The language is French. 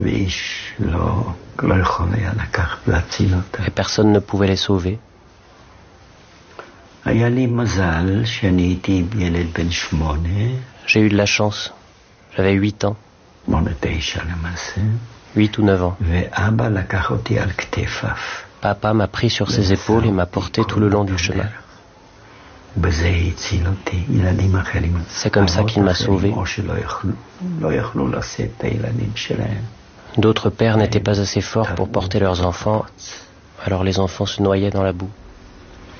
Et personne ne pouvait les sauver. J'ai eu de la chance. J'avais 8 ans. 8 ou 9 ans. Papa m'a pris sur ses épaules et m'a porté tout le long du chemin. C'est comme ça qu'il m'a sauvé. D'autres pères n'étaient pas assez forts pour porter leurs enfants, alors les enfants se noyaient dans la boue.